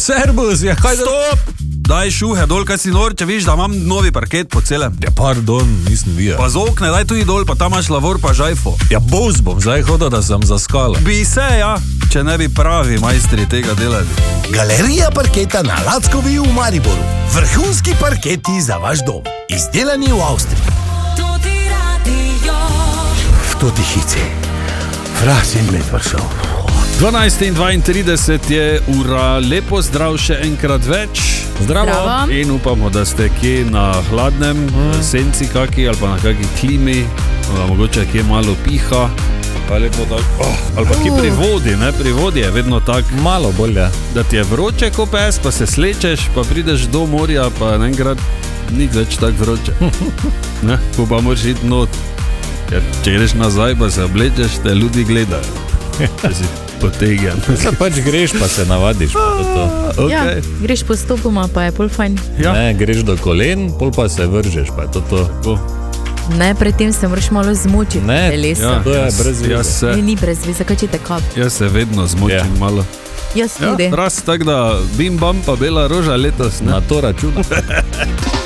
servus, ja, kaj da... Stop! Daj šuhe dol, kaj si nor, če viš, da imam novi parket po celem. Ja, pardon, nisem videl. Pa z okne, daj tu dol, pa tam imaš lavor, pa žajfo. Ja, bos bom zdaj hodil, da sem zaskala. Bi se, ja, če ne bi pravi majstri tega delali. Galerija parketa na Lackovi v Mariboru. Vrhunski parketi za vaš dom. Izdelani v Avstriji. V toti hici. Fras in med vršal. 12:32 je ura, lepo zdrav še enkrat več. Zdravo. In upamo, da ste kje na hladnem, senci kaki ali pa na kaki klimi, mogoče kje malo piha, pa lepo tako, ali pa kje pri vodi, ne, pri vodi je vedno tako. Malo bolje. Da ti je vroče ko pes, pa se slečeš, pa prideš do morja, pa enkrat ni več tako vroče. Ne, pa moraš iti not, ker če greš nazaj, pa se oblečeš, te ljudi gledajo. Si potegan. Pač greš, pa se navadiš. Okay. Ja, greš postopoma, pa je pol fajn. Ja. Ne, greš do kolen, pol pa se vržeš, pa je to. Ne, predtem se moraš malo zmočiti telesa. To je brez veze. Ni brez veze, kaj če te kap. Jaz se vedno zmočim malo. Jaz tudi. Raz tak, da bim bam pa bela roža letos. Na to računa.